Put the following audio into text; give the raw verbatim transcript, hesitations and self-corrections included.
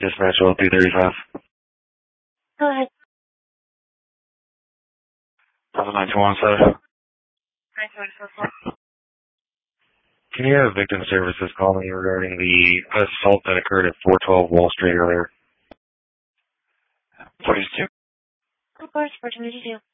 Dispatch L two thirty-five. Go ahead. nine two one seven. nine two one seven. Can you have victim services call me regarding the assault that occurred at four twelve Wall Street earlier? Please do. Of course, four twenty-two.